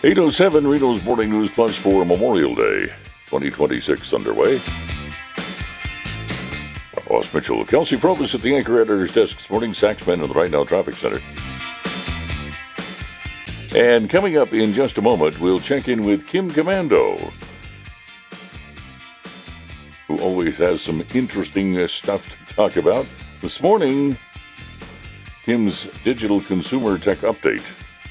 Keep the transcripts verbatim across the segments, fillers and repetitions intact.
eight oh seven Reno's Morning News Plus for Memorial Day twenty twenty-six underway. Ross Mitchell, Kelsey Frobus at the anchor editor's desk this morning, Saxman in the Right Now Traffic Center. And coming up in just a moment, we'll check in with Kim Komando, who always has some interesting uh, stuff to talk about. This morning, Kim's Digital Consumer Tech Update.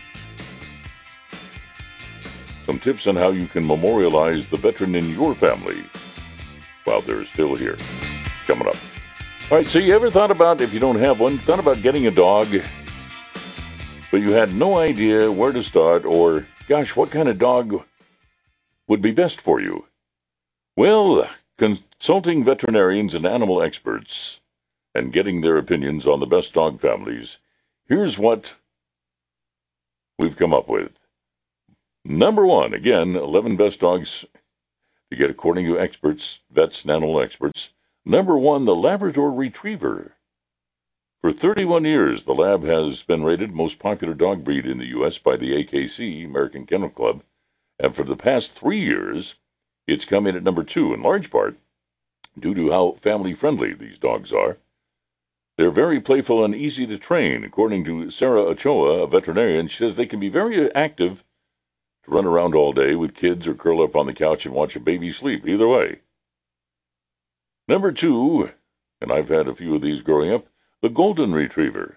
Some tips on how you can memorialize the veteran in your family while they're still here. Coming up. All right, so you ever thought about, if you don't have one, thought about getting a dog, but you had no idea where to start, or, gosh, what kind of dog would be best for you? Well, consulting veterinarians and animal experts and getting their opinions on the best dog families, here's what we've come up with. Number one, again, eleven best dogs to get according to experts, vets and animal experts. Number one, the Labrador Retriever. For thirty-one years, the Lab has been rated most popular dog breed in the U S by the A K C, American Kennel Club, and for the past three years, it's come in at number two, in large part due to how family-friendly these dogs are. They're very playful and easy to train. According to Sarah Ochoa, a veterinarian, she says they can be very active, to run around all day with kids or curl up on the couch and watch a baby sleep. Either way. Number two, and I've had a few of these growing up, the Golden Retriever.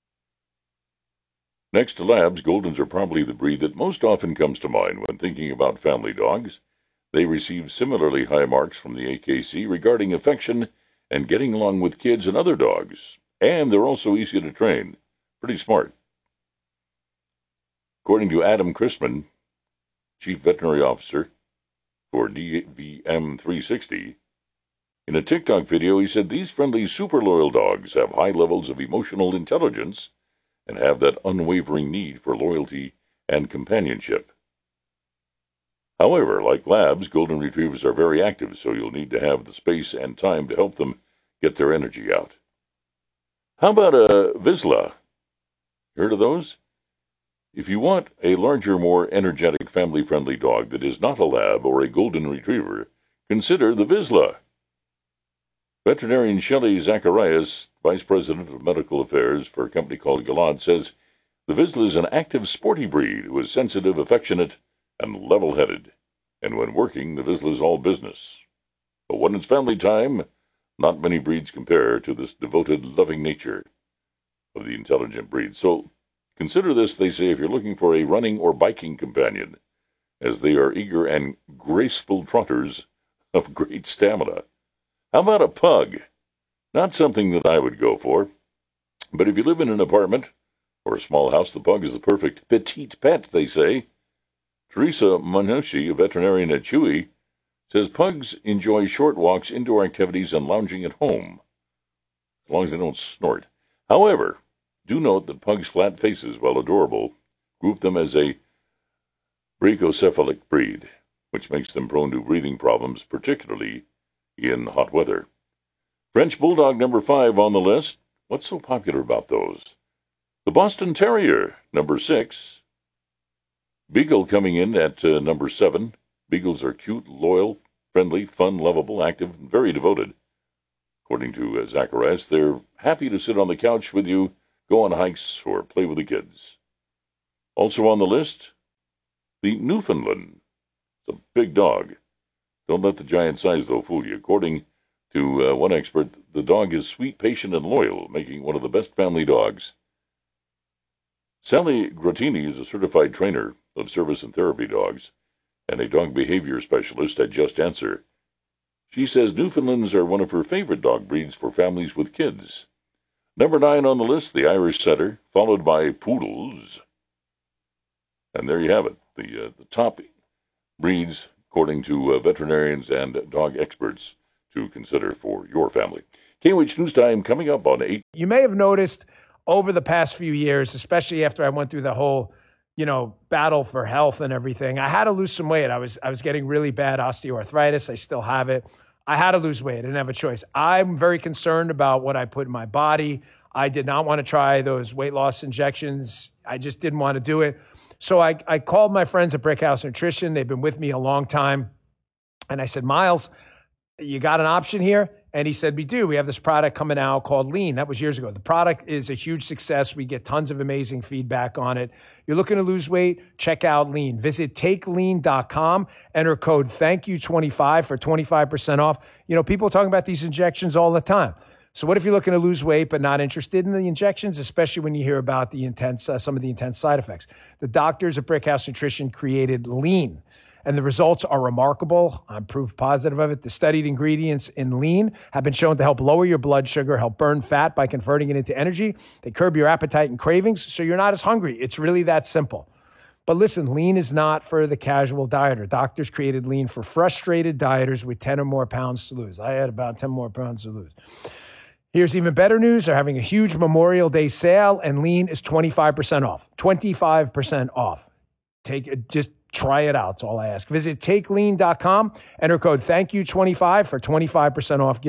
Next to Labs, Goldens are probably the breed that most often comes to mind when thinking about family dogs. They receive similarly high marks from the A K C regarding affection and getting along with kids and other dogs. And they're also easy to train. Pretty smart. According to Adam Christman, Chief Veterinary Officer for D V M three sixty, in a TikTok video, he said these friendly, super loyal dogs have high levels of emotional intelligence and have that unwavering need for loyalty and companionship. However, like Labs, Golden Retrievers are very active, so you'll need to have the space and time to help them get their energy out. How about a Vizsla? Heard of those? If you want a larger, more energetic, family-friendly dog that is not a Lab or a Golden Retriever, consider the Vizsla. Veterinarian Shelley Zacharias, Vice President of Medical Affairs for a company called Galad, says the Vizsla is an active, sporty breed who is sensitive, affectionate, and level-headed. And when working, the Vizsla is all business. But when it's family time, not many breeds compare to this devoted, loving nature of the intelligent breed. So, consider this, they say, if you're looking for a running or biking companion, as they are eager and graceful trotters of great stamina. How about a pug? Not something that I would go for, but if you live in an apartment or a small house, the pug is the perfect petite pet, they say. Teresa Manushi, a veterinarian at Chewy, says pugs enjoy short walks, indoor activities, and lounging at home, as long as they don't snort. However, do note that pugs' flat faces, while adorable, group them as a brachycephalic breed, which makes them prone to breathing problems, particularly in hot weather. French Bulldog number five on the list. What's so popular about those? The Boston Terrier, number six. Beagle coming in at uh, number seven. Beagles are cute, loyal, friendly, fun, lovable, active, and very devoted. According to uh, Zacharias, they're happy to sit on the couch with you, go on hikes, or play with the kids. Also on the list, the Newfoundland. It's a big dog. Don't let the giant size, though, fool you. According to uh, one expert, the dog is sweet, patient, and loyal, making one of the best family dogs. Sally Grottini is a certified trainer of service and therapy dogs and a dog behavior specialist at Just Answer. She says Newfoundlands are one of her favorite dog breeds for families with kids. Number nine on the list, the Irish Setter, followed by Poodles. And there you have it, the, uh, the top breeds, according to uh, veterinarians and dog experts, to consider for your family. K O H News Time coming up on eight. You may have noticed over the past few years, especially after I went through the whole, you know, battle for health and everything, I had to lose some weight. I was I was getting really bad osteoarthritis. I still have it. I had to lose weight. I didn't have a choice. I'm very concerned about what I put in my body. I did not want to try those weight loss injections. I just didn't want to do it. So I, I called my friends at Brickhouse Nutrition. They've been with me a long time. And I said, Miles, you got an option here? And he said, we do. We have this product coming out called Lean. That was years ago. The product is a huge success. We get tons of amazing feedback on it. You're looking to lose weight? Check out Lean. Visit take lean dot com. Enter code thank you twenty-five for twenty-five percent off. You know, people are talking about these injections all the time. So what if you're looking to lose weight but not interested in the injections, especially when you hear about the intense, uh, some of the intense side effects? The doctors at Brickhouse Nutrition created Lean, and the results are remarkable. I'm proof positive of it. The studied ingredients in Lean have been shown to help lower your blood sugar, help burn fat by converting it into energy. They curb your appetite and cravings, so you're not as hungry. It's really that simple. But listen, Lean is not for the casual dieter. Doctors created Lean for frustrated dieters with ten or more pounds to lose. I had about ten more pounds to lose. Here's even better news. They're having a huge Memorial Day sale, and Lean is twenty-five percent off. twenty-five percent off. Take it, just try it out. That's all I ask. Visit take lean dot com. Enter code thank you twenty-five for twenty-five percent off.